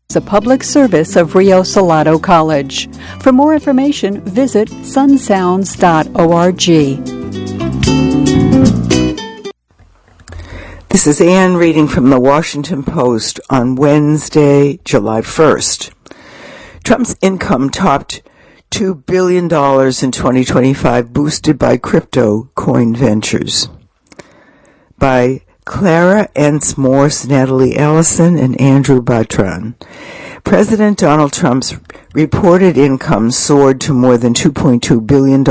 a public service of Rio Salado College. For more information, visit sunsounds.org. This is Ann reading from the Washington Post on Wednesday, July 1st. Trump's income topped $2 billion in 2025, boosted by crypto coin ventures. By Clara Ence Morse, Natalie Ellison, and Andrew Batran. President Donald Trump's reported income soared to more than $2.2 billion in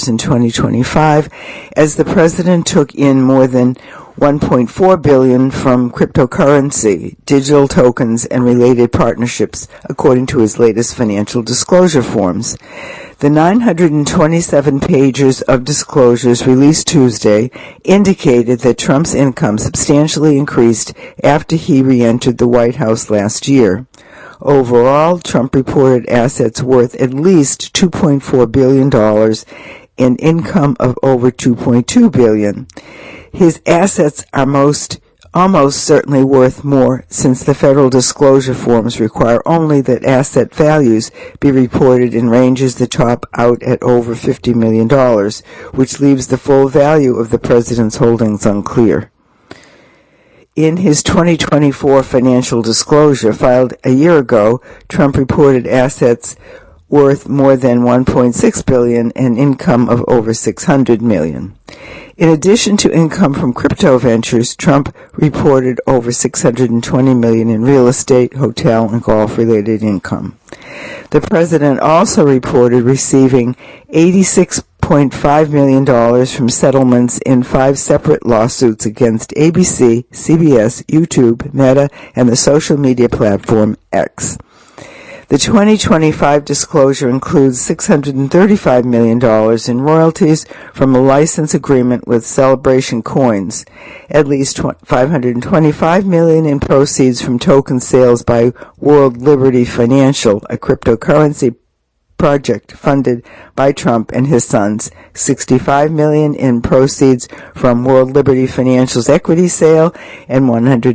2025 as the president took in more than $1.4 billion from cryptocurrency, digital tokens, and related partnerships, according to his latest financial disclosure forms. The 927 pages of disclosures released Tuesday indicated that Trump's income substantially increased after he re-entered the White House last year. Overall, Trump reported assets worth at least $2.4 billion and income of over $2.2 billion. His assets are almost certainly worth more, since the federal disclosure forms require only that asset values be reported in ranges that top out at over $50 million, which leaves the full value of the president's holdings unclear. In his 2024 financial disclosure filed a year ago, Trump reported assets worth more than $1.6 billion and income of over $600 million. In addition to income from crypto ventures, Trump reported over $620 million in real estate, hotel, and golf-related income. The president also reported receiving $86.5 million from settlements in 5 separate lawsuits against ABC, CBS, YouTube, Meta, and the social media platform X. The 2025 disclosure includes $635 million in royalties from a license agreement with Celebration Coins, at least $525 million in proceeds from token sales by World Liberty Financial, a cryptocurrency project funded by Trump and his sons, $65 million in proceeds from World Liberty Financial's equity sale, and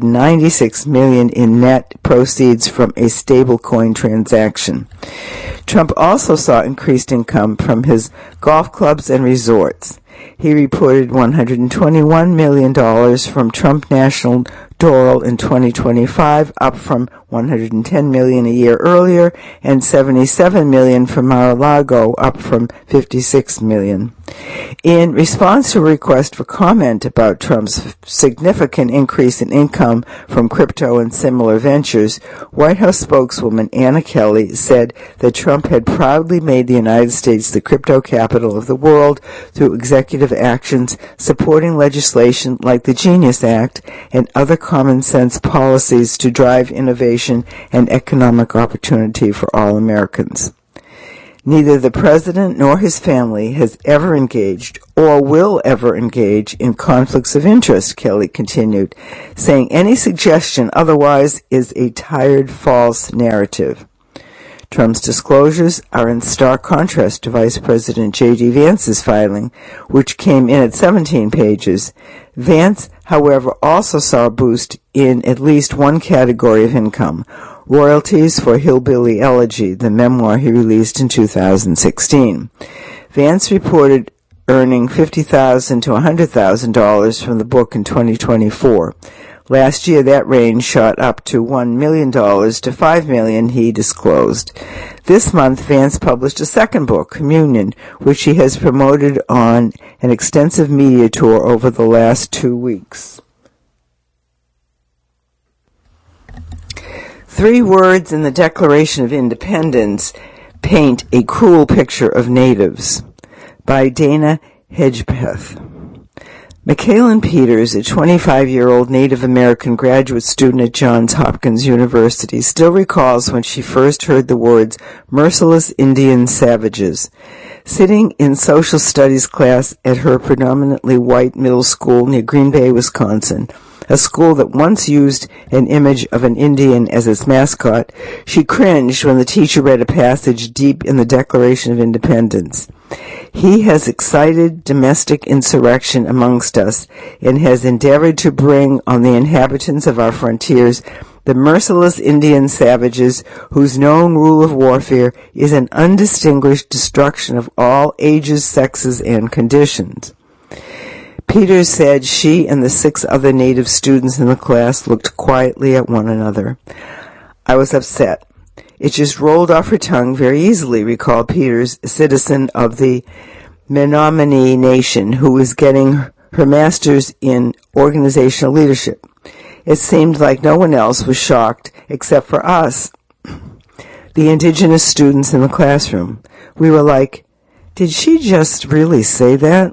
$196 million in net proceeds from a stablecoin transaction. Trump also saw increased income from his golf clubs and resorts. He reported $121 million from Trump National Doral in 2025, up from $110 million a year earlier, and $77 million from Mar-a-Lago, up from $56 million. In response to a request for comment about Trump's significant increase in income from crypto and similar ventures, White House spokeswoman Anna Kelly said that Trump had proudly made the United States the crypto capital of the world through executive actions supporting legislation like the Genius Act and other common-sense policies to drive innovation and economic opportunity for all Americans. Neither the president nor his family has ever engaged or will ever engage in conflicts of interest, Kelly continued, saying any suggestion otherwise is a tired, false narrative. Trump's disclosures are in stark contrast to Vice President J.D. Vance's filing, which came in at 17 pages. Vance, however, also saw a boost in at least one category of income: royalties for Hillbilly Elegy, the memoir he released in 2016. Vance reported earning $50,000 to $100,000 from the book in 2024. Last year, that range shot up to $1 million to $5 million, he disclosed. This month, Vance published a second book, Communion, which he has promoted on an extensive media tour over the last 2 weeks. 3 words in the Declaration of Independence paint a cruel picture of natives. By Dana Hedgepeth. Michaelan Peters, a 25-year-old Native American graduate student at Johns Hopkins University, still recalls when she first heard the words merciless Indian savages. Sitting in social studies class at her predominantly white middle school near Green Bay, Wisconsin, a school that once used an image of an Indian as its mascot, she cringed when the teacher read a passage deep in the Declaration of Independence. He has excited domestic insurrection amongst us and has endeavored to bring on the inhabitants of our frontiers the merciless Indian savages whose known rule of warfare is an undistinguished destruction of all ages, sexes, and conditions. Peters said she and the 6 other Native students in the class looked quietly at one another. I was upset. It just rolled off her tongue very easily, recalled Peters, a citizen of the Menominee Nation who was getting her master's in organizational leadership. It seemed like no one else was shocked except for us, the indigenous students in the classroom. We were like, did she just really say that?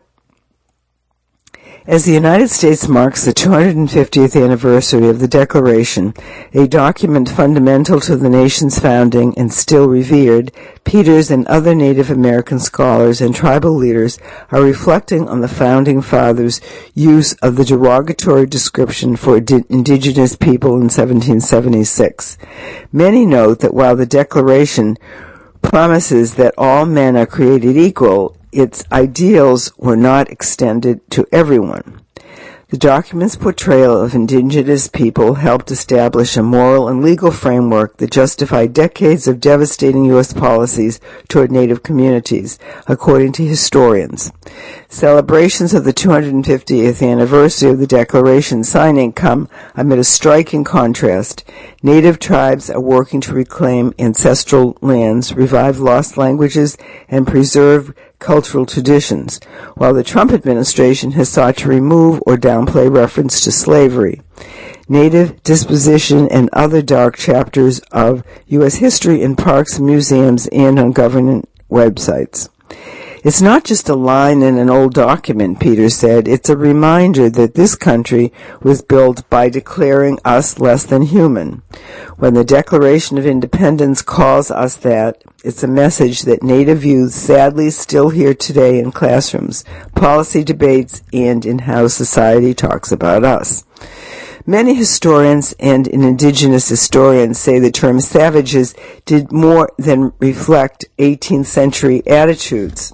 As the United States marks the 250th anniversary of the Declaration, a document fundamental to the nation's founding and still revered, Peters and other Native American scholars and tribal leaders are reflecting on the Founding Fathers' use of the derogatory description for indigenous people in 1776. Many note that while the Declaration promises that all men are created equal, its ideals were not extended to everyone. The document's portrayal of indigenous people helped establish a moral and legal framework that justified decades of devastating U.S. policies toward Native communities, according to historians. Celebrations of the 250th anniversary of the Declaration signing come amid a striking contrast. Native tribes are working to reclaim ancestral lands, revive lost languages, and preserve cultural traditions, while the Trump administration has sought to remove or downplay reference to slavery. Native disposition and other dark chapters of U.S. history in parks, museums, and on government websites. It's not just a line in an old document, Peters said. It's a reminder that this country was built by declaring us less than human. When the Declaration of Independence calls us that, it's a message that Native youth sadly still hear today in classrooms, policy debates, and in how society talks about us. Many historians and indigenous historians say the term savages did more than reflect 18th century attitudes.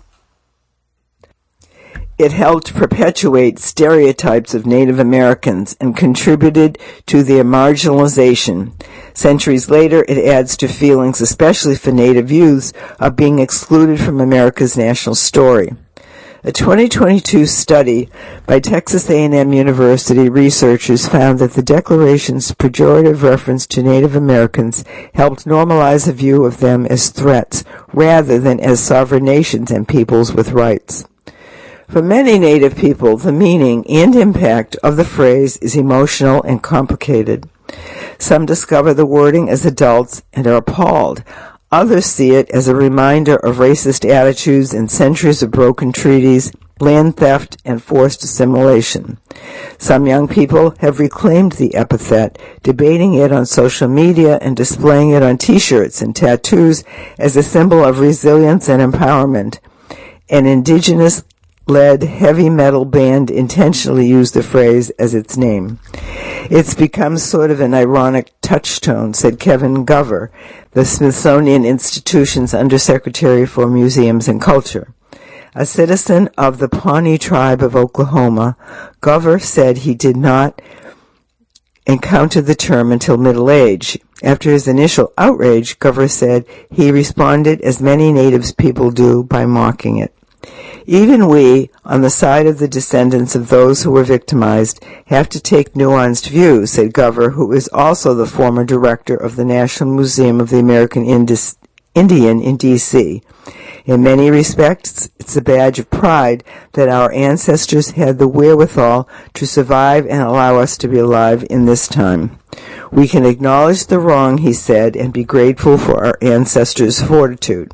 It helped perpetuate stereotypes of Native Americans and contributed to their marginalization. Centuries later, it adds to feelings, especially for Native youths, of being excluded from America's national story. A 2022 study by Texas A&M University researchers found that the Declaration's pejorative reference to Native Americans helped normalize a view of them as threats rather than as sovereign nations and peoples with rights. For many Native people, the meaning and impact of the phrase is emotional and complicated. Some discover the wording as adults and are appalled. Others see it as a reminder of racist attitudes and centuries of broken treaties, land theft, and forced assimilation. Some young people have reclaimed the epithet, debating it on social media and displaying it on T-shirts and tattoos as a symbol of resilience and empowerment. An indigenous-led heavy metal band intentionally used the phrase as its name. It's become sort of an ironic touchstone, said Kevin Gover, the Smithsonian Institution's Undersecretary for Museums and Culture. A citizen of the Pawnee tribe of Oklahoma, Gover said he did not encounter the term until middle age. After his initial outrage, Gover said he responded as many Native people do by mocking it. Even we, on the side of the descendants of those who were victimized, have to take nuanced views, said Gover, who is also the former director of the National Museum of the American Indian in D.C. In many respects, it's a badge of pride that our ancestors had the wherewithal to survive and allow us to be alive in this time. We can acknowledge the wrong, he said, and be grateful for our ancestors' fortitude.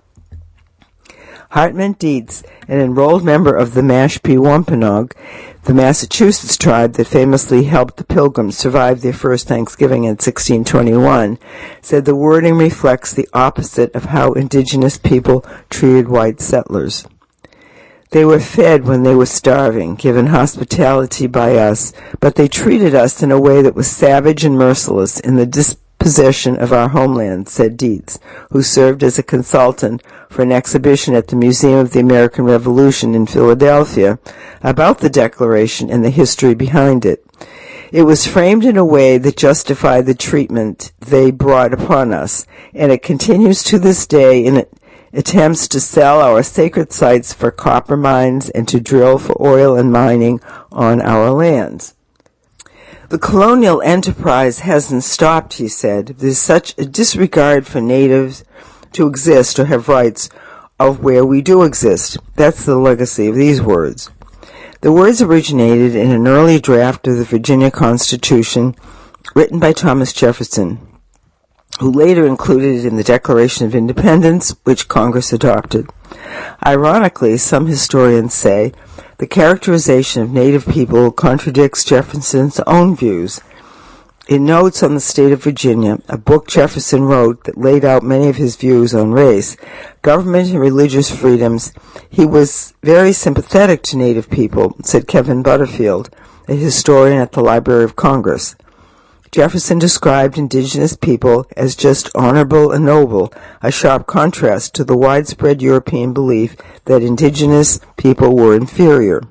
Hartman Dietz, an enrolled member of the Mashpee Wampanoag, the Massachusetts tribe that famously helped the Pilgrims survive their first Thanksgiving in 1621, said the wording reflects the opposite of how indigenous people treated white settlers. They were fed when they were starving, given hospitality by us, but they treated us in a way that was savage and merciless in the dispossession of our homeland, said Dietz, who served as a consultant for an exhibition at the Museum of the American Revolution in Philadelphia about the Declaration and the history behind it. It was framed in a way that justified the treatment they brought upon us, and it continues to this day in attempts to sell our sacred sites for copper mines and to drill for oil and mining on our lands. The colonial enterprise hasn't stopped, he said. There's such a disregard for natives to exist or have rights of where we do exist. That's the legacy of these words. The words originated in an early draft of the Virginia Constitution written by Thomas Jefferson, who later included it in the Declaration of Independence, which Congress adopted. Ironically, some historians say the characterization of Native people contradicts Jefferson's own views. In Notes on the State of Virginia, a book Jefferson wrote that laid out many of his views on race, government, and religious freedoms, he was very sympathetic to Native people, said Kevin Butterfield, a historian at the Library of Congress. Jefferson described indigenous people as just honorable and noble, a sharp contrast to the widespread European belief that indigenous people were inferior.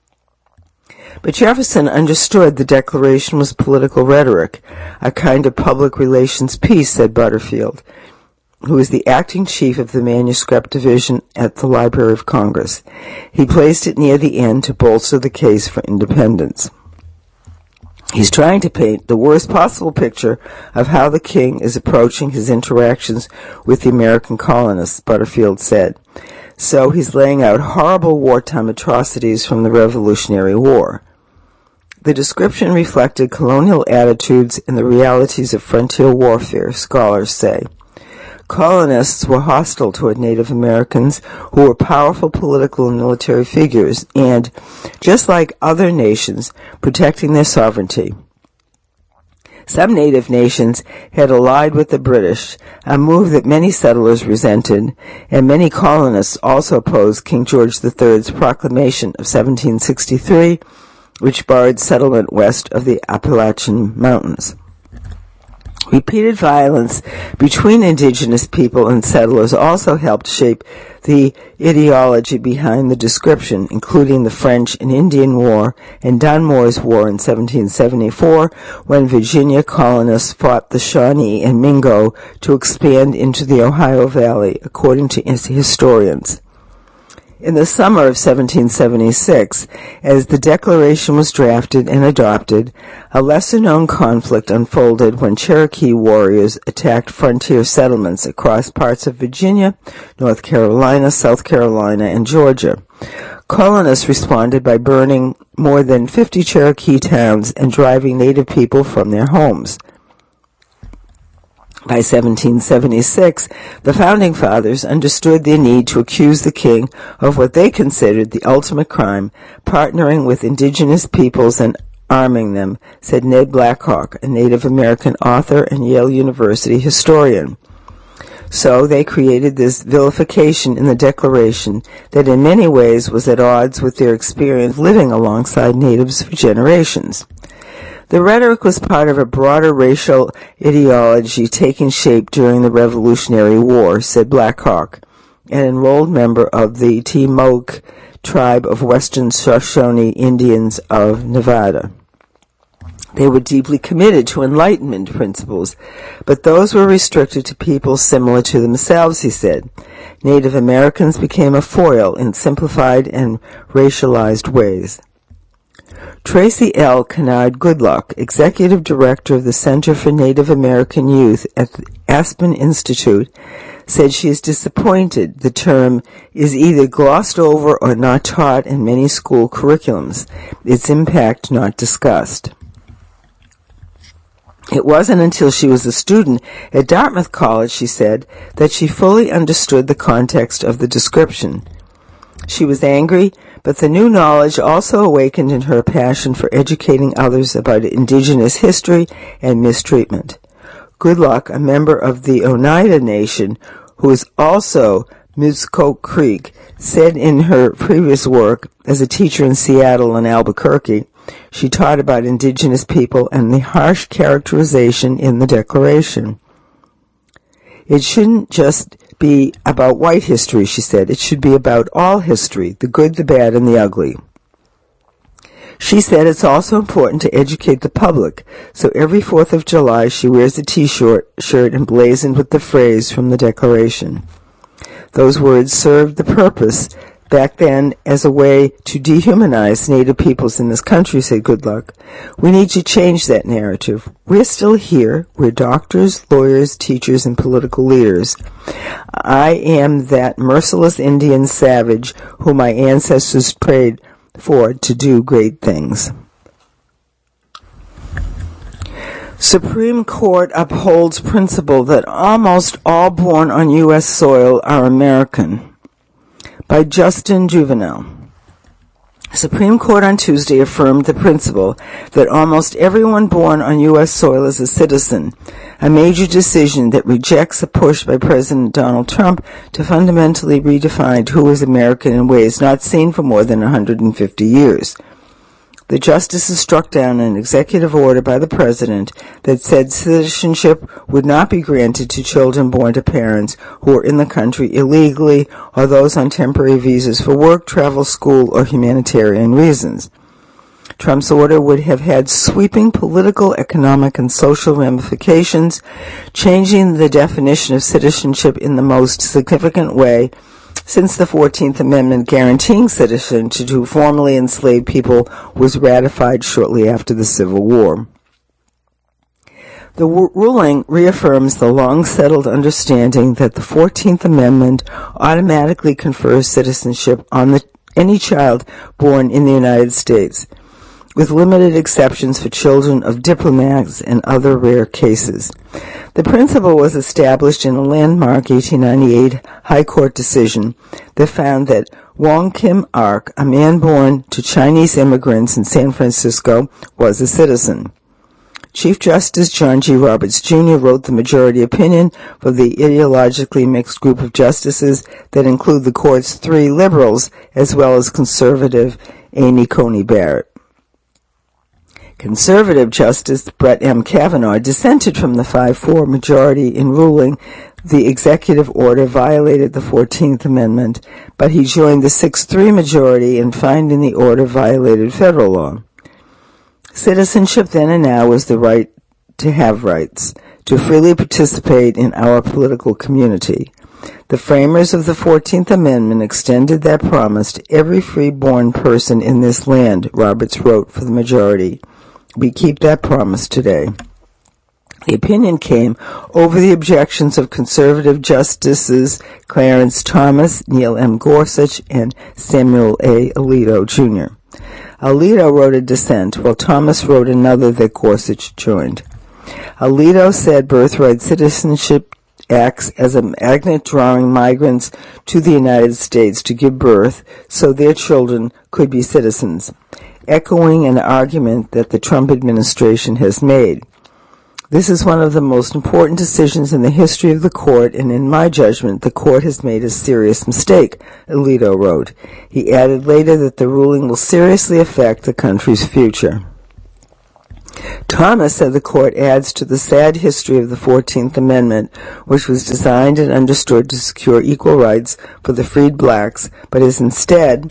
But Jefferson understood the Declaration was political rhetoric, a kind of public relations piece, said Butterfield, who was the acting chief of the manuscript division at the Library of Congress. He placed it near the end to bolster the case for independence. He's trying to paint the worst possible picture of how the king is approaching his interactions with the American colonists, Butterfield said. So he's laying out horrible wartime atrocities from the Revolutionary War. The description reflected colonial attitudes and the realities of frontier warfare, scholars say. Colonists were hostile toward Native Americans who were powerful political and military figures and, just like other nations, protecting their sovereignty. Some native nations had allied with the British, a move that many settlers resented, and many colonists also opposed King George III's proclamation of 1763, which barred settlement west of the Appalachian Mountains. Repeated violence between indigenous people and settlers also helped shape the ideology behind the description, including the French and Indian War and Dunmore's War in 1774, when Virginia colonists fought the Shawnee and Mingo to expand into the Ohio Valley, according to historians. In the summer of 1776, as the Declaration was drafted and adopted, a lesser-known conflict unfolded when Cherokee warriors attacked frontier settlements across parts of Virginia, North Carolina, South Carolina, and Georgia. Colonists responded by burning more than 50 Cherokee towns and driving Native people from their homes. By 1776, the Founding Fathers understood their need to accuse the king of what they considered the ultimate crime, partnering with indigenous peoples and arming them, said Ned Blackhawk, a Native American author and Yale University historian. So they created this vilification in the Declaration that in many ways was at odds with their experience living alongside natives for generations. The rhetoric was part of a broader racial ideology taking shape during the Revolutionary War, said Blackhawk, an enrolled member of the Tiamook tribe of Western Shoshone Indians of Nevada. They were deeply committed to Enlightenment principles, but those were restricted to people similar to themselves, he said. Native Americans became a foil in simplified and racialized ways. Tracy L. Kennard Goodluck, Executive Director of the Center for Native American Youth at the Aspen Institute, said she is disappointed the term is either glossed over or not taught in many school curriculums, its impact not discussed. It wasn't until she was a student at Dartmouth College, she said, that she fully understood the context of the description. She was angry, but the new knowledge also awakened in her a passion for educating others about indigenous history and mistreatment. Goodluck, a member of the Oneida Nation, who is also Muzco Creek, said in her previous work as a teacher in Seattle and Albuquerque, she taught about indigenous people and the harsh characterization in the Declaration. It shouldn't just be about white history, she said. It should be about all history, the good, the bad, and the ugly. She said it's also important to educate the public, so every 4th of July she wears a T-shirt emblazoned with the phrase from the Declaration. Those words served the purpose back then as a way to dehumanize Native peoples in this country, said Goodluck. We need to change that narrative. We're still here. We're doctors, lawyers, teachers, and political leaders. I am that merciless Indian savage whom my ancestors prayed for to do great things. Supreme Court upholds principle that almost all born on U.S. soil are American. By Justin Juvenile. Supreme Court on Tuesday affirmed the principle that almost everyone born on U.S. soil is a citizen, a major decision that rejects a push by President Donald Trump to fundamentally redefine who is American in ways not seen for more than 150 years. The justices struck down an executive order by the president that said citizenship would not be granted to children born to parents who are in the country illegally or those on temporary visas for work, travel, school, or humanitarian reasons. Trump's order would have had sweeping political, economic, and social ramifications, changing the definition of citizenship in the most significant way since the 14th Amendment guaranteeing citizenship to formerly enslaved people was ratified shortly after the Civil War. The ruling reaffirms the long-settled understanding that the 14th Amendment automatically confers citizenship on any child born in the United States, with limited exceptions for children of diplomats and other rare cases. The principle was established in a landmark 1898 High Court decision that found that Wong Kim Ark, a man born to Chinese immigrants in San Francisco, was a citizen. Chief Justice John G. Roberts, Jr. wrote the majority opinion for the ideologically mixed group of justices that include the court's 3 liberals as well as conservative Amy Coney Barrett. Conservative Justice Brett M. Kavanaugh dissented from the 5-4 majority in ruling the executive order violated the 14th Amendment, but he joined the 6-3 majority in finding the order violated federal law. Citizenship then and now is the right to have rights, to freely participate in our political community. The framers of the 14th Amendment extended that promise to every free-born person in this land, Roberts wrote for the majority. We keep that promise today. The opinion came over the objections of conservative justices Clarence Thomas, Neil M. Gorsuch, and Samuel A. Alito, Jr. Alito wrote a dissent, while Thomas wrote another that Gorsuch joined. Alito said birthright citizenship acts as a magnet drawing migrants to the United States to give birth so their children could be citizens, echoing an argument that the Trump administration has made. This is one of the most important decisions in the history of the court, and in my judgment, the court has made a serious mistake, Alito wrote. He added later that the ruling will seriously affect the country's future. Thomas said the court adds to the sad history of the 14th Amendment, which was designed and understood to secure equal rights for the freed blacks, but has instead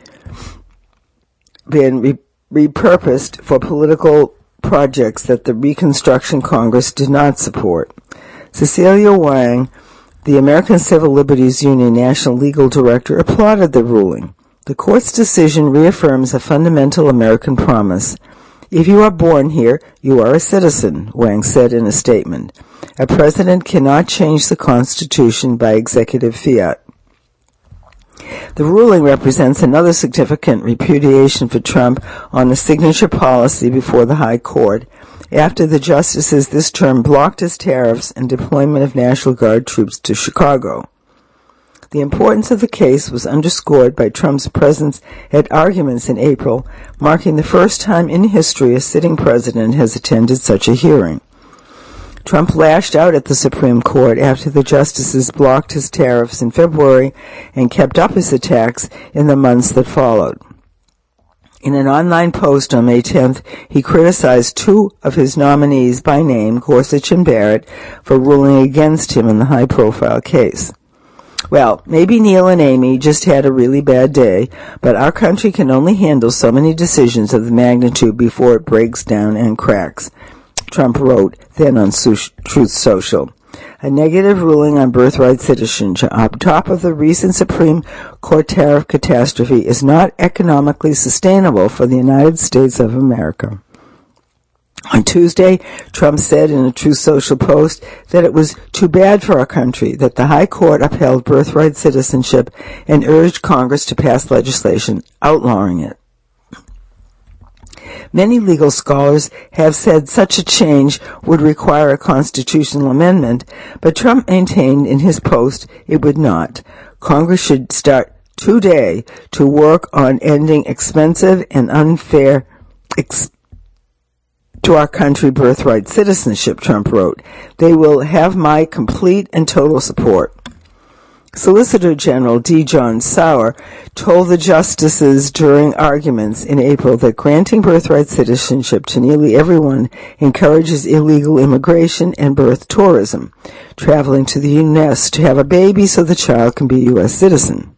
been repurposed for political projects that the Reconstruction Congress did not support. Cecilia Wang, the American Civil Liberties Union National Legal Director, applauded the ruling. The court's decision reaffirms a fundamental American promise. If you are born here, you are a citizen, Wang said in a statement. A president cannot change the Constitution by executive fiat. The ruling represents another significant repudiation for Trump on the signature policy before the High Court, after the justices this term blocked his tariffs and deployment of National Guard troops to Chicago. The importance of the case was underscored by Trump's presence at arguments in April, marking the first time in history a sitting president has attended such a hearing. Trump lashed out at the Supreme Court after the justices blocked his tariffs in February and kept up his attacks in the months that followed. In an online post on May 10th, he criticized 2 of his nominees by name, Gorsuch and Barrett, for ruling against him in the high-profile case. Well, maybe Neil and Amy just had a really bad day, but our country can only handle so many decisions of the magnitude before it breaks down and cracks, Trump wrote then on Truth Social. A negative ruling on birthright citizenship on top of the recent Supreme Court tariff catastrophe is not economically sustainable for the United States of America. On Tuesday, Trump said in a Truth Social post that it was too bad for our country that the High Court upheld birthright citizenship and urged Congress to pass legislation outlawing it. Many legal scholars have said such a change would require a constitutional amendment, but Trump maintained in his post it would not. Congress should start today to work on ending expensive and unfair to our country birthright citizenship, Trump wrote. They will have my complete and total support. Solicitor General D. John Sauer told the justices during arguments in April that granting birthright citizenship to nearly everyone encourages illegal immigration and birth tourism, traveling to the U.S. to have a baby so the child can be a U.S. citizen.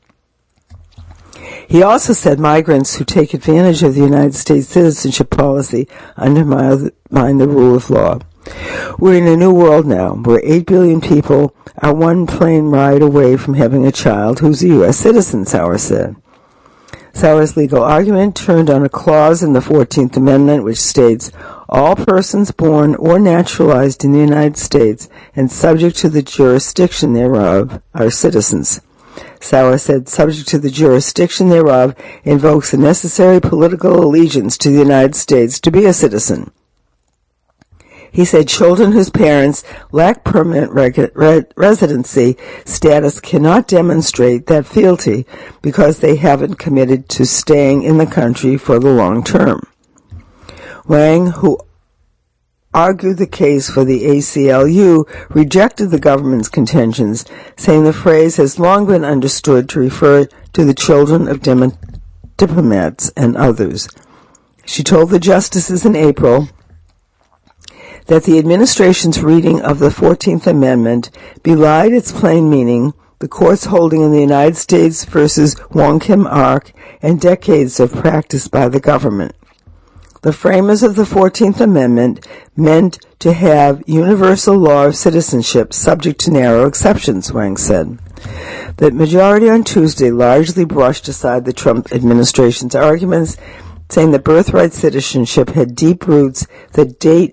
He also said migrants who take advantage of the United States citizenship policy undermine the rule of law. We're in a new world now, where 8 billion people are one plane ride away from having a child who's a U.S. citizen, Sauer said. Sauer's legal argument turned on a clause in the 14th Amendment which states, all persons born or naturalized in the United States and subject to the jurisdiction thereof are citizens. Sauer said, subject to the jurisdiction thereof invokes the necessary political allegiance to the United States to be a citizen. He said children whose parents lack permanent residency status cannot demonstrate that fealty because they haven't committed to staying in the country for the long term. Wang, who argued the case for the ACLU, rejected the government's contentions, saying the phrase has long been understood to refer to the children of diplomats and others. She told the justices in April that the administration's reading of the 14th Amendment belied its plain meaning, the court's holding in the United States versus Wong Kim Ark, and decades of practice by the government. The framers of the 14th Amendment meant to have universal law of citizenship subject to narrow exceptions, Wang said. The majority on Tuesday largely brushed aside the Trump administration's arguments, saying that birthright citizenship had deep roots that date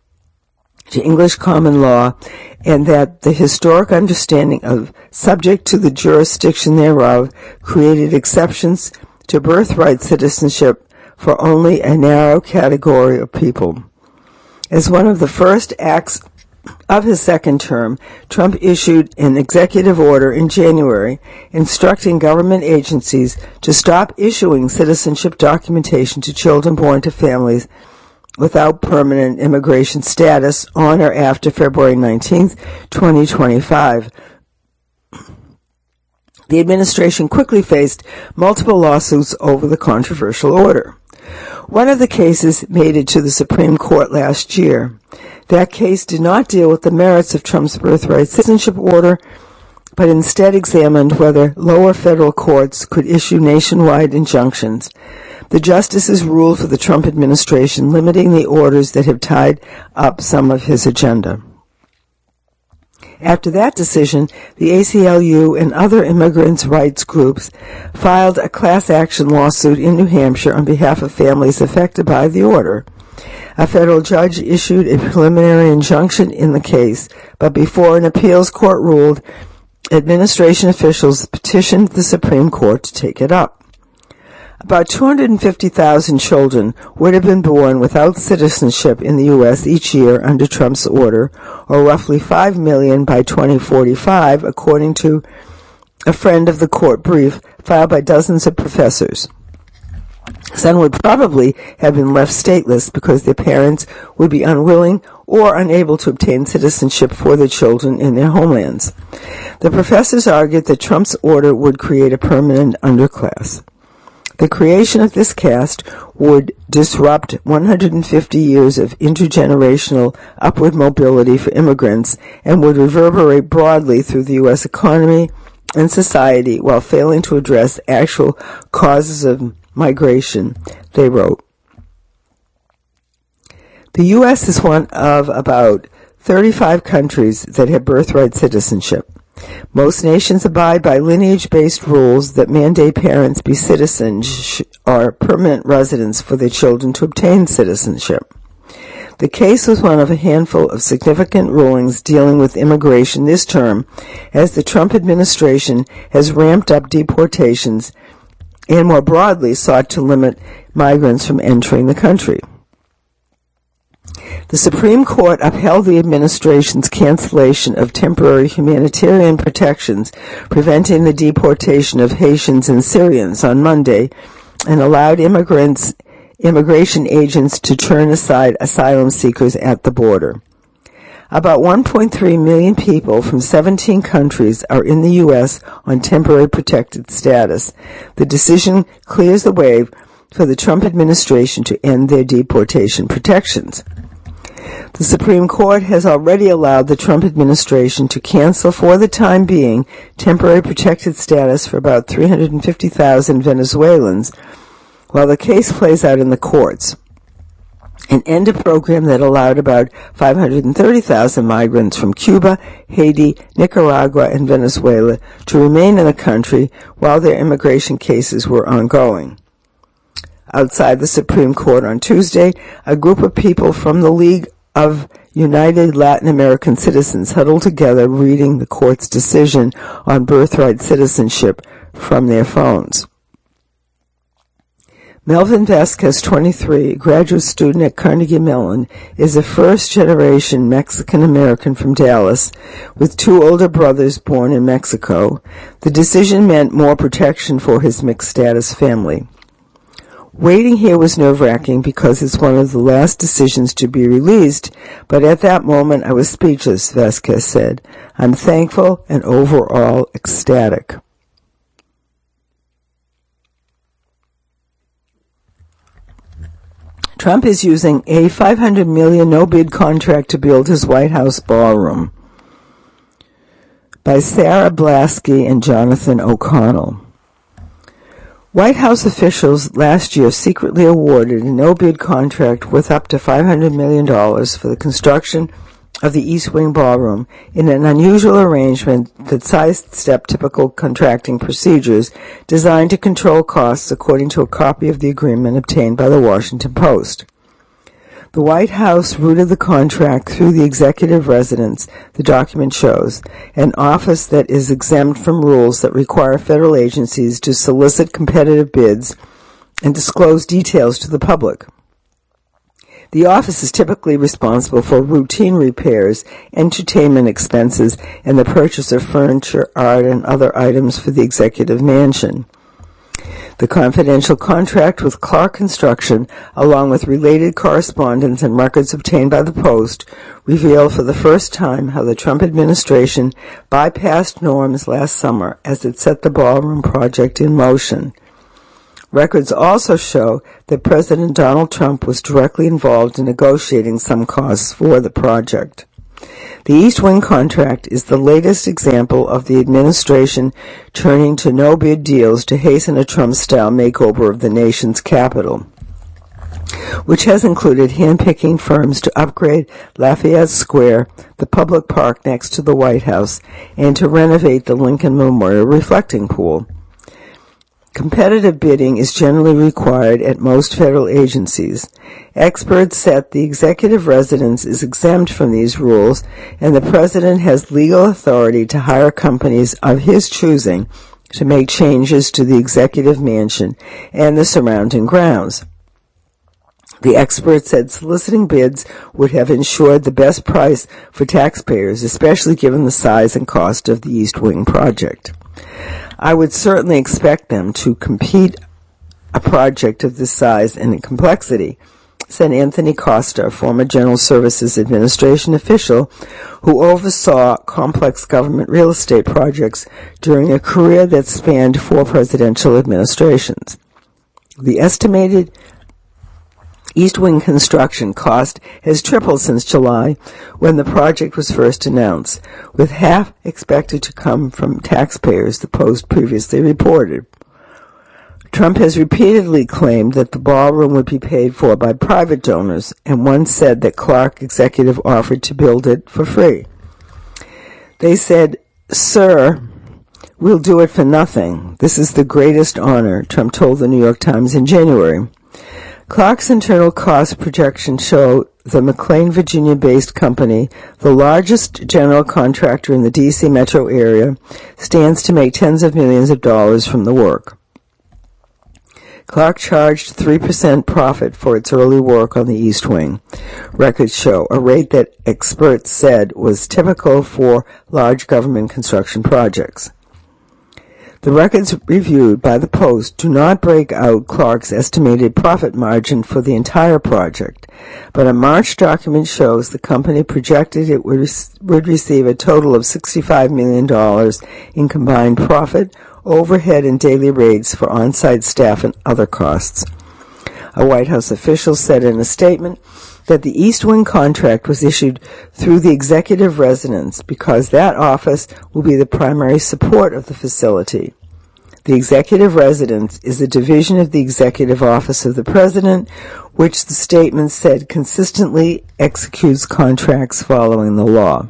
to English common law, and that the historic understanding of subject to the jurisdiction thereof created exceptions to birthright citizenship for only a narrow category of people. As one of the first acts of his second term, Trump issued an executive order in January instructing government agencies to stop issuing citizenship documentation to children born to families without permanent immigration status on or after February 19, 2025. The administration quickly faced multiple lawsuits over the controversial order. One of the cases made it to the Supreme Court last year. That case did not deal with the merits of Trump's birthright citizenship order, but instead examined whether lower federal courts could issue nationwide injunctions. The justices ruled for the Trump administration, limiting the orders that have tied up some of his agenda. After that decision, the ACLU and other immigrants' rights groups filed a class action lawsuit in New Hampshire on behalf of families affected by the order. A federal judge issued a preliminary injunction in the case, but before an appeals court ruled, administration officials petitioned the Supreme Court to take it up. About 250,000 children would have been born without citizenship in the U.S. each year under Trump's order, or roughly 5 million by 2045, according to a friend of the court brief filed by dozens of professors. Some would probably have been left stateless because their parents would be unwilling or unable to obtain citizenship for their children in their homelands. The professors argued that Trump's order would create a permanent underclass. The creation of this caste would disrupt 150 years of intergenerational upward mobility for immigrants and would reverberate broadly through the U.S. economy in society while failing to address actual causes of migration, they wrote. The U.S. is one of about 35 countries that have birthright citizenship. Most nations abide by lineage-based rules that mandate parents be citizens or permanent residents for their children to obtain citizenship. The case was one of a handful of significant rulings dealing with immigration this term, as the Trump administration has ramped up deportations and more broadly sought to limit migrants from entering the country. The Supreme Court upheld the administration's cancellation of temporary humanitarian protections preventing the deportation of Haitians and Syrians on Monday and allowed immigration agents to turn aside asylum seekers at the border. About 1.3 million people from 17 countries are in the U.S. on temporary protected status. The decision clears the way for the Trump administration to end their deportation protections. The Supreme Court has already allowed the Trump administration to cancel for the time being temporary protected status for about 350,000 Venezuelans while the case plays out in the courts, and end a program that allowed about 530,000 migrants from Cuba, Haiti, Nicaragua, and Venezuela to remain in the country while their immigration cases were ongoing. Outside the Supreme Court on Tuesday, a group of people from the League of United Latin American Citizens huddled together reading the court's decision on birthright citizenship from their phones. Melvin Vasquez, 23, graduate student at Carnegie Mellon, is a first-generation Mexican-American from Dallas, with two older brothers born in Mexico. The decision meant more protection for his mixed-status family. Waiting here was nerve-wracking because it's one of the last decisions to be released, but at that moment I was speechless, Vasquez said. I'm thankful and overall ecstatic. Trump is using a $500 million no-bid contract to build his White House ballroom. By Sarah Blasky and Jonathan O'Connell. White House officials last year secretly awarded a no-bid contract worth up to $500 million for the construction of the East Wing Ballroom in an unusual arrangement that sidestepped typical contracting procedures designed to control costs, according to a copy of the agreement obtained by the Washington Post. The White House routed the contract through the executive residence, the document shows, an office that is exempt from rules that require federal agencies to solicit competitive bids and disclose details to the public. The office is typically responsible for routine repairs, entertainment expenses, and the purchase of furniture, art, and other items for the executive mansion. The confidential contract with Clark Construction, along with related correspondence and records obtained by the Post, reveal for the first time how the Trump administration bypassed norms last summer as it set the ballroom project in motion. Records also show that President Donald Trump was directly involved in negotiating some costs for the project. The East Wing contract is the latest example of the administration turning to no-bid deals to hasten a Trump-style makeover of the nation's capital, which has included hand-picking firms to upgrade Lafayette Square, the public park next to the White House, and to renovate the Lincoln Memorial Reflecting Pool. Competitive bidding is generally required at most federal agencies. Experts said the executive residence is exempt from these rules, and the president has legal authority to hire companies of his choosing to make changes to the executive mansion and the surrounding grounds. The experts said soliciting bids would have ensured the best price for taxpayers, especially given the size and cost of the East Wing project. I would certainly expect them to compete a project of this size and complexity, said Anthony Costa, a former General Services Administration official who oversaw complex government real estate projects during a career that spanned 4 presidential administrations. The estimated East Wing construction cost has tripled since July, when the project was first announced, with half expected to come from taxpayers, the Post previously reported. Trump has repeatedly claimed that the ballroom would be paid for by private donors, and once said that Clark executive offered to build it for free. They said, "Sir, we'll do it for nothing. This is the greatest honor," Trump told the New York Times in January. Clark's internal cost projections show the McLean, Virginia-based company, the largest general contractor in the D.C. metro area, stands to make tens of millions of dollars from the work. Clark charged 3% profit for its early work on the East Wing, records show, a rate that experts said was typical for large government construction projects. The records reviewed by the Post do not break out Clark's estimated profit margin for the entire project, but a March document shows the company projected it would receive a total of $65 million in combined profit, overhead, and daily rates for on-site staff and other costs. A White House official said in a statement that the East Wing contract was issued through the executive residence because that office will be the primary support of the facility. The executive residence is a division of the executive office of the president, which the statement said consistently executes contracts following the law.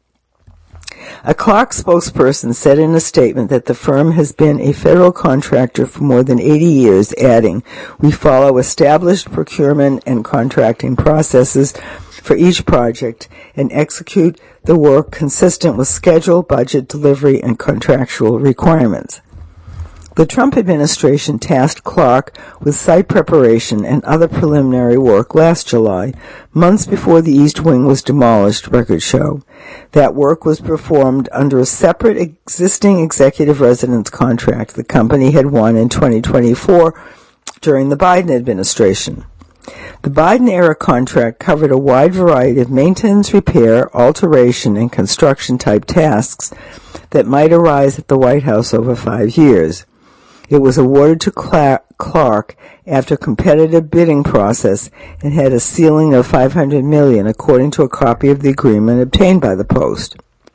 A Clark spokesperson said in a statement that the firm has been a federal contractor for more than 80 years, adding, "We follow established procurement and contracting processes for each project and execute the work consistent with schedule, budget, delivery, and contractual requirements." The Trump administration tasked Clark with site preparation and other preliminary work last July, months before the East Wing was demolished, records show. That work was performed under a separate existing executive residence contract the company had won in 2024 during the Biden administration. The Biden-era contract covered a wide variety of maintenance, repair, alteration, and construction-type tasks that might arise at the White House over 5 years. It was awarded to Clark after a competitive bidding process and had a ceiling of $500 million, according to a copy of the agreement obtained by the Post.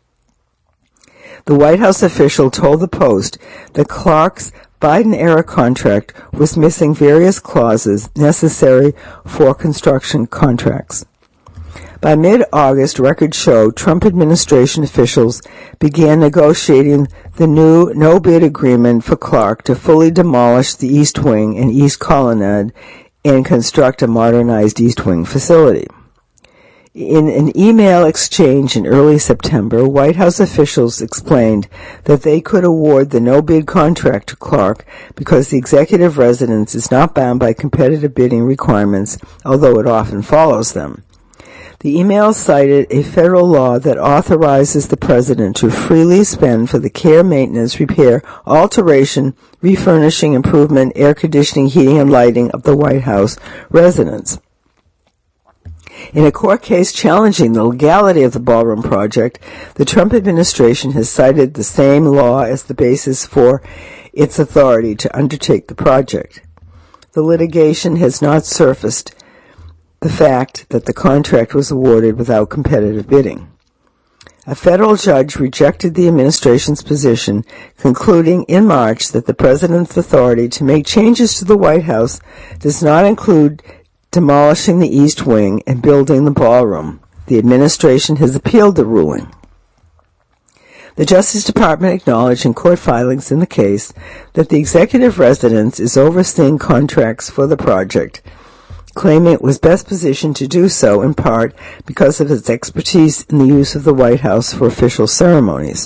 The White House official told the Post that Clark's Biden-era contract was missing various clauses necessary for construction contracts. By mid-August, records show Trump administration officials began negotiating the new no-bid agreement for Clark to fully demolish the East Wing and East Colonnade and construct a modernized East Wing facility. In an email exchange in early September, White House officials explained that they could award the no-bid contract to Clark because the executive residence is not bound by competitive bidding requirements, although it often follows them. The email cited a federal law that authorizes the president to freely spend for the care, maintenance, repair, alteration, refurnishing, improvement, air conditioning, heating, and lighting of the White House residence. In a court case challenging the legality of the ballroom project, the Trump administration has cited the same law as the basis for its authority to undertake the project. The litigation has not surfaced the fact that the contract was awarded without competitive bidding. A federal judge rejected the administration's position, concluding in March that the president's authority to make changes to the White House does not include demolishing the East Wing and building the ballroom. The administration has appealed the ruling. The Justice Department acknowledged in court filings in the case that the executive residence is overseeing contracts for the project, claiming it was best positioned to do so in part because of its expertise in the use of the White House for official ceremonies.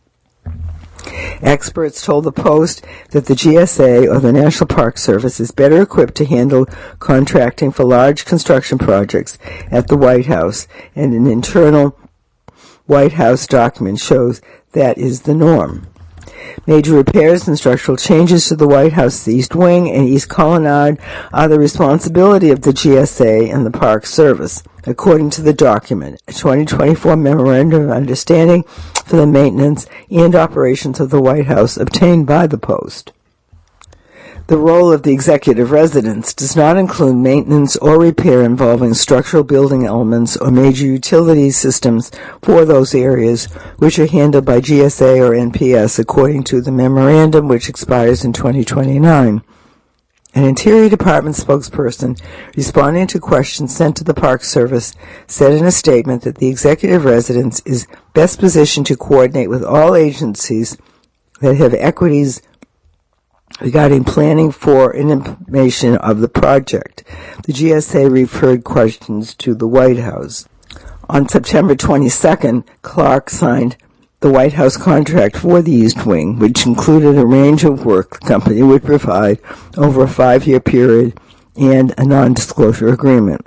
Experts told the Post that the GSA, or the National Park Service, is better equipped to handle contracting for large construction projects at the White House, and an internal White House document shows that is the norm. Major repairs and structural changes to the White House, the East Wing, and East Colonnade are the responsibility of the GSA and the Park Service, according to the document, a 2024 Memorandum of Understanding for the maintenance and operations of the White House obtained by the Post. The role of the executive residence does not include maintenance or repair involving structural building elements or major utility systems for those areas, which are handled by GSA or NPS according to the memorandum, which expires in 2029. An Interior Department spokesperson, responding to questions sent to the Park Service, said in a statement that the executive residence is best positioned to coordinate with all agencies that have equities regarding planning for and implementation of the project. The GSA referred questions to the White House. On September 22nd, Clark signed the White House contract for the East Wing, which included a range of work the company would provide over a 5-year period and a non-disclosure agreement.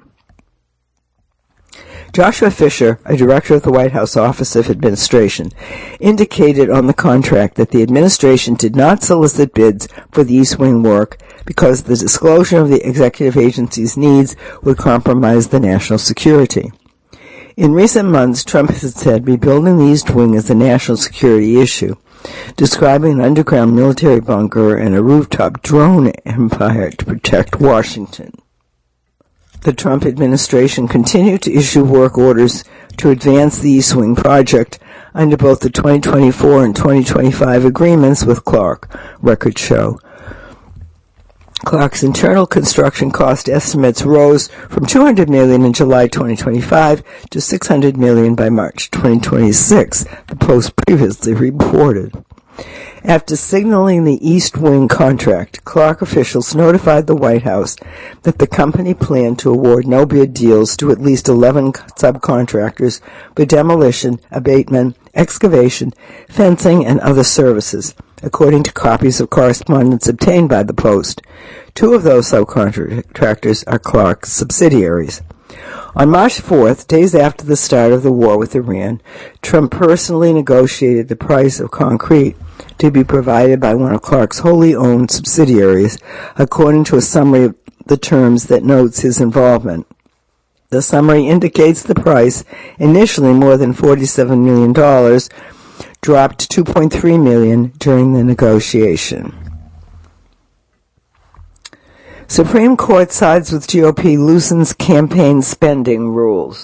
Joshua Fisher, a director of the White House Office of Administration, indicated on the contract that the administration did not solicit bids for the East Wing work because the disclosure of the executive agency's needs would compromise the national security. In recent months, Trump has said rebuilding the East Wing is a national security issue, describing an underground military bunker and a rooftop drone empire to protect Washington. The Trump administration continued to issue work orders to advance the East Wing project under both the 2024 and 2025 agreements with Clark, records show. Clark's internal construction cost estimates rose from $200 million in July 2025 to $600 million by March 2026, the Post previously reported. After signaling the East Wing contract, Clark officials notified the White House that the company planned to award no-bid deals to at least 11 subcontractors for demolition, abatement, excavation, fencing, and other services, according to copies of correspondence obtained by the Post. 2 of those subcontractors are Clark's subsidiaries. On March 4th, days after the start of the war with Iran, Trump personally negotiated the price of concrete to be provided by one of Clark's wholly owned subsidiaries, according to a summary of the terms that notes his involvement. The summary indicates the price, initially more than $47 million, dropped to $2.3 million during the negotiation. Supreme Court sides with GOP, loosens campaign spending rules.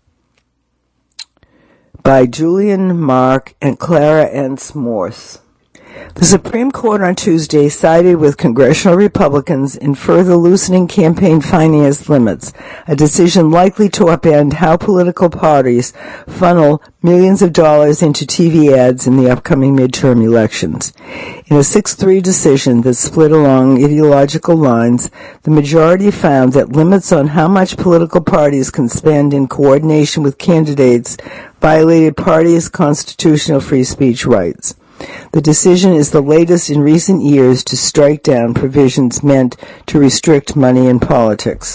By Julian Mark and Clara N. Morse. The Supreme Court on Tuesday sided with congressional Republicans in further loosening campaign finance limits, a decision likely to upend how political parties funnel millions of dollars into TV ads in the upcoming midterm elections. In a 6-3 decision that split along ideological lines, the majority found that limits on how much political parties can spend in coordination with candidates violated parties' constitutional free speech rights. The decision is the latest in recent years to strike down provisions meant to restrict money in politics.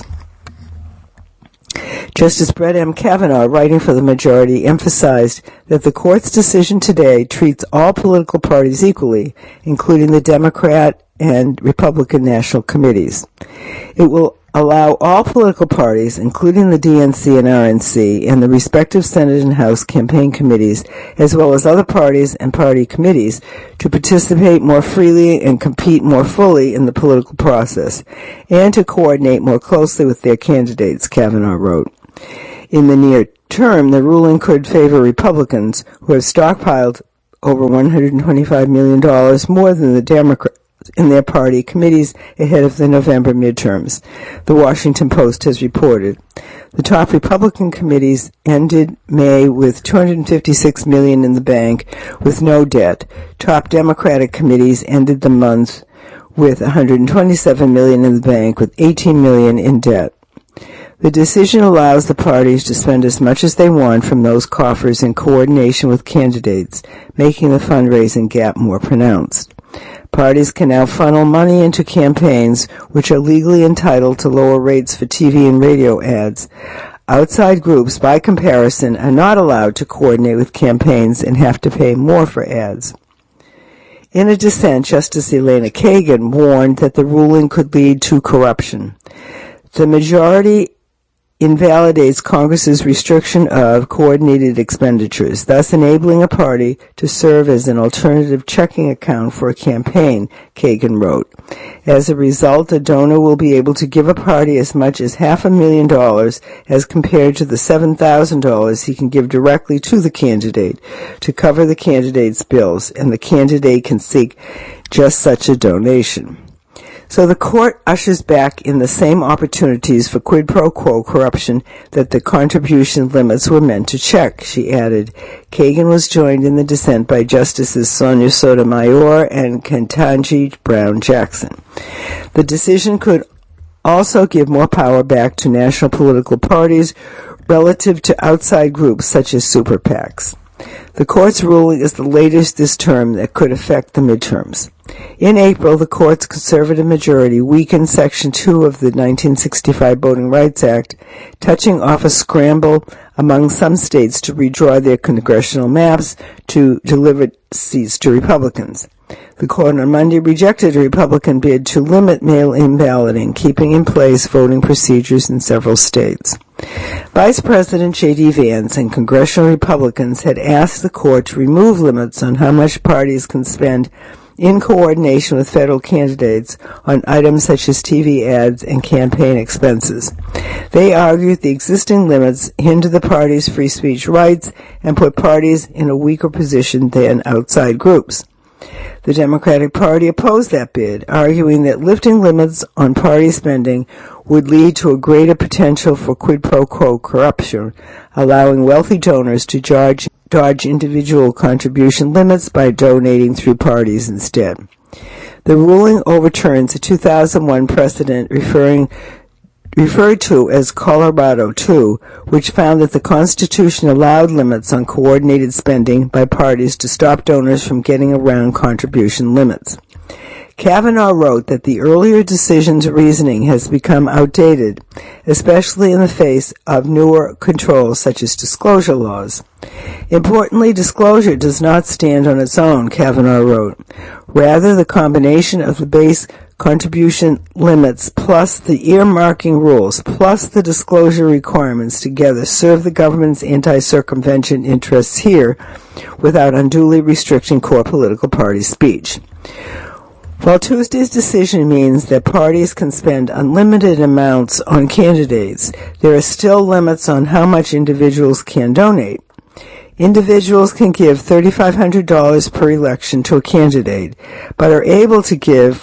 Justice Brett M. Kavanaugh, writing for the majority, emphasized that the court's decision today treats all political parties equally, including the Democrat and Republican national committees. It will allow all political parties, including the DNC and RNC, and the respective Senate and House campaign committees, as well as other parties and party committees, to participate more freely and compete more fully in the political process, and to coordinate more closely with their candidates, Kavanaugh wrote. In the near term, the ruling could favor Republicans, who have stockpiled over $125 million more than the Democrats in their party committees ahead of the November midterms, the Washington Post has reported. The top Republican committees ended May with $256 million in the bank with no debt. Top Democratic committees ended the month with $127 million in the bank with $18 million in debt. The decision allows the parties to spend as much as they want from those coffers in coordination with candidates, making the fundraising gap more pronounced. Parties can now funnel money into campaigns which are legally entitled to lower rates for TV and radio ads. Outside groups, by comparison, are not allowed to coordinate with campaigns and have to pay more for ads. In a dissent, Justice Elena Kagan warned that the ruling could lead to corruption. The majority invalidates Congress's restriction of coordinated expenditures, thus enabling a party to serve as an alternative checking account for a campaign, Kagan wrote. As a result, a donor will be able to give a party as much as $500,000 as compared to the $7,000 he can give directly to the candidate to cover the candidate's bills, and the candidate can seek just such a donation. So the court ushers back in the same opportunities for quid pro quo corruption that the contribution limits were meant to check, she added. Kagan was joined in the dissent by Justices Sonia Sotomayor and Ketanji Brown Jackson. The decision could also give more power back to national political parties relative to outside groups such as super PACs. The court's ruling is the latest this term that could affect the midterms. In April, the court's conservative majority weakened Section 2 of the 1965 Voting Rights Act, touching off a scramble among some states to redraw their congressional maps to deliver seats to Republicans. The court on Monday rejected a Republican bid to limit mail-in balloting, keeping in place voting procedures in several states. Vice President J.D. Vance and congressional Republicans had asked the court to remove limits on how much parties can spend in coordination with federal candidates on items such as TV ads and campaign expenses. They argued the existing limits hinder the party's free speech rights and put parties in a weaker position than outside groups. The Democratic Party opposed that bid, arguing that lifting limits on party spending would lead to a greater potential for quid pro quo corruption, allowing wealthy donors to dodge individual contribution limits by donating through parties instead. The ruling overturns a 2001 precedent referred to as Colorado II, which found that the Constitution allowed limits on coordinated spending by parties to stop donors from getting around contribution limits. Kavanaugh wrote that the earlier decision's reasoning has become outdated, especially in the face of newer controls such as disclosure laws. Importantly, disclosure does not stand on its own, Kavanaugh wrote. Rather, the combination of the base contribution limits plus the earmarking rules plus the disclosure requirements together serve the government's anti-circumvention interests here without unduly restricting core political party speech. While Tuesday's decision means that parties can spend unlimited amounts on candidates, there are still limits on how much individuals can donate. Individuals can give $3,500 per election to a candidate, but are able to give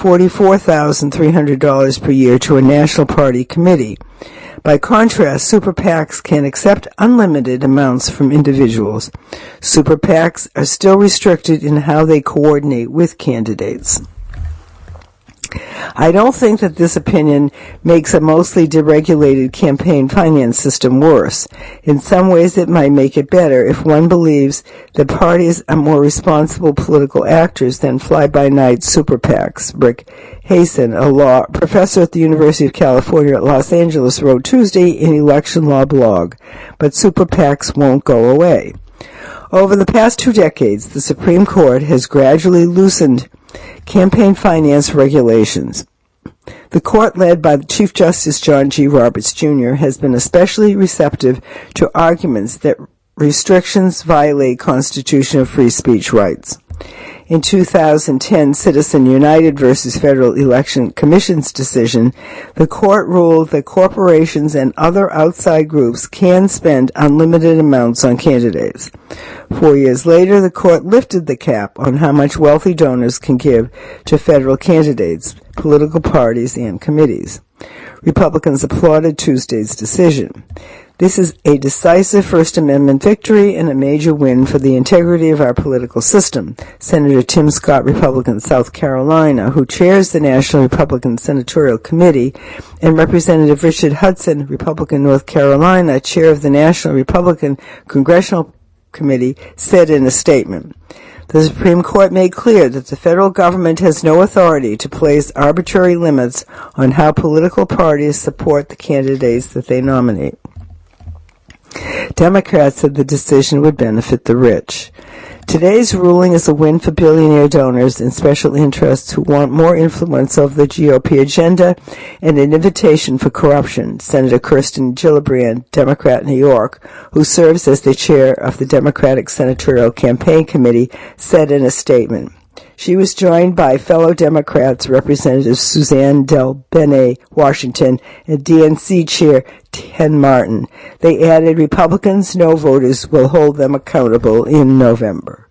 $44,300 per year to a national party committee. By contrast, super PACs can accept unlimited amounts from individuals. Super PACs are still restricted in how they coordinate with candidates. I don't think that this opinion makes a mostly deregulated campaign finance system worse. In some ways, it might make it better if one believes that parties are more responsible political actors than fly-by-night super PACs. Rick Hasen, a law professor at the University of California at Los Angeles, wrote Tuesday in Election Law blog, but super PACs won't go away. Over the past 2 decades, the Supreme Court has gradually loosened campaign finance regulations. The court, led by Chief Justice John G. Roberts, Jr., has been especially receptive to arguments that restrictions violate constitutional free speech rights. In 2010, Citizen United versus Federal Election Commission's decision, the court ruled that corporations and other outside groups can spend unlimited amounts on candidates. 4 years later, the court lifted the cap on how much wealthy donors can give to federal candidates, political parties, and committees. Republicans applauded Tuesday's decision. This is a decisive First Amendment victory and a major win for the integrity of our political system. Senator Tim Scott, Republican, South Carolina, who chairs the National Republican Senatorial Committee, and Representative Richard Hudson, Republican, North Carolina, chair of the National Republican Congressional Committee, said in a statement, "The Supreme Court made clear that the federal government has no authority to place arbitrary limits on how political parties support the candidates that they nominate." Democrats said the decision would benefit the rich. Today's ruling is a win for billionaire donors and special interests who want more influence over the GOP agenda and an invitation for corruption, Senator Kirsten Gillibrand, Democrat, New York, who serves as the chair of the Democratic Senatorial Campaign Committee, said in a statement. She was joined by fellow Democrats, Representative Suzanne Del Bene Washington, and DNC Chair Ken Martin. They added Republicans, no voters will hold them accountable in November.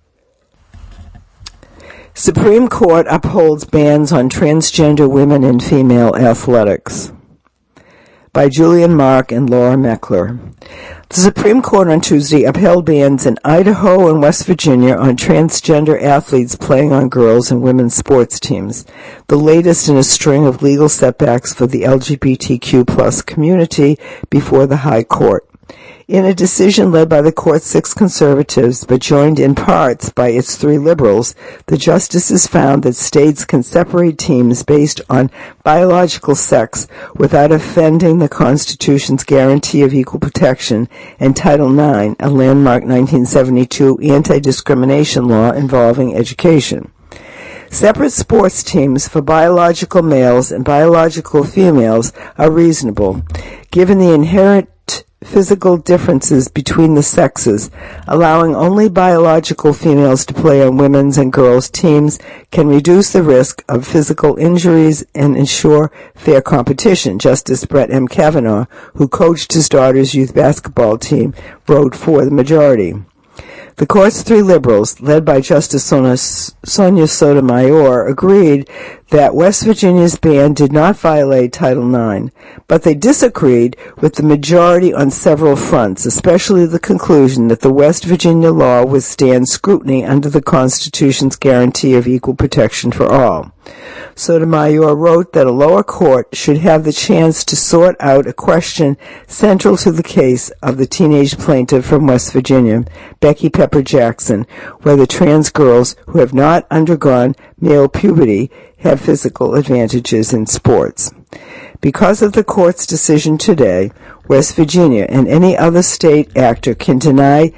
Supreme Court upholds bans on transgender women in female athletics. By Julian Mark and Laura Meckler. The Supreme Court on Tuesday upheld bans in Idaho and West Virginia on transgender athletes playing on girls' and women's sports teams, the latest in a string of legal setbacks for the LGBTQ+ community before the High Court. In a decision led by the court's 6 conservatives, but joined in parts by its 3 liberals, the justices found that states can separate teams based on biological sex without offending the Constitution's guarantee of equal protection and Title IX, a landmark 1972 anti-discrimination law involving education. Separate sports teams for biological males and biological females are reasonable, given the inherent physical differences between the sexes. Allowing only biological females to play on women's and girls' teams can reduce the risk of physical injuries and ensure fair competition. Justice Brett M. Kavanaugh, who coached his daughter's youth basketball team, wrote for the majority. The court's 3 liberals, led by Justice Sonia Sotomayor, agreed that West Virginia's ban did not violate Title IX, but they disagreed with the majority on several fronts, especially the conclusion that the West Virginia law withstands scrutiny under the Constitution's guarantee of equal protection for all. Sotomayor wrote that a lower court should have the chance to sort out a question central to the case of the teenage plaintiff from West Virginia, Becky Pepper Jackson, whether trans girls who have not undergone male puberty have physical advantages in sports. Because of the court's decision today, West Virginia and any other state actor can deny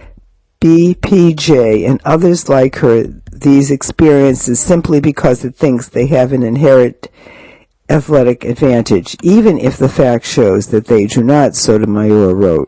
BPJ and others like her these experiences simply because it thinks they have an inherent athletic advantage, even if the fact shows that they do not, Sotomayor wrote.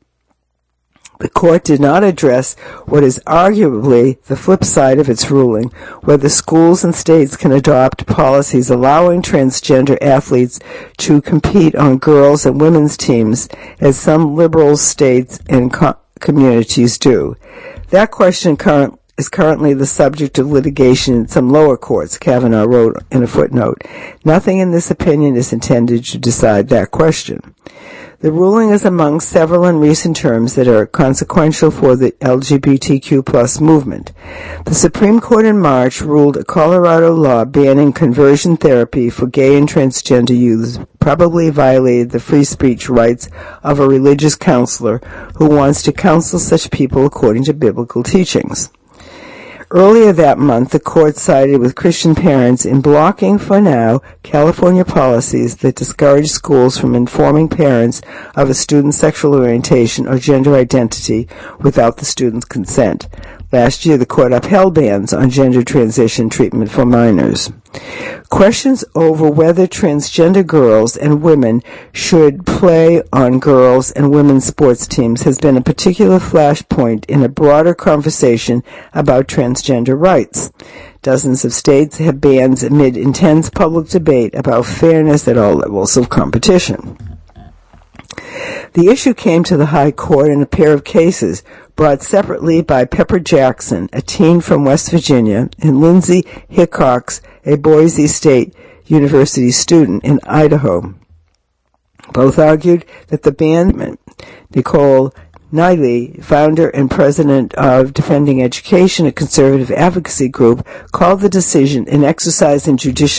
The court did not address what is arguably the flip side of its ruling, whether schools and states can adopt policies allowing transgender athletes to compete on girls' and women's teams, as some liberal states and communities do. That question is currently the subject of litigation in some lower courts, Kavanaugh wrote in a footnote. Nothing in this opinion is intended to decide that question. The ruling is among several in recent terms that are consequential for the LGBTQ+ movement. The Supreme Court in March ruled a Colorado law banning conversion therapy for gay and transgender youths probably violated the free speech rights of a religious counselor who wants to counsel such people according to biblical teachings. Earlier that month, the court sided with Christian parents in blocking, for now, California policies that discourage schools from informing parents of a student's sexual orientation or gender identity without the student's consent. Last year, the court upheld bans on gender transition treatment for minors. Questions over whether transgender girls and women should play on girls' and women's sports teams has been a particular flashpoint in a broader conversation about transgender rights. Dozens of states have bans amid intense public debate about fairness at all levels of competition. The issue came to the High Court in a pair of cases brought separately by Pepper Jackson, a teen from West Virginia, and Lindsay Hickox, a Boise State University student in Idaho. Both argued that the ban. Nicole Niley, founder and president of Defending Education, a conservative advocacy group, called the decision an exercise in judicial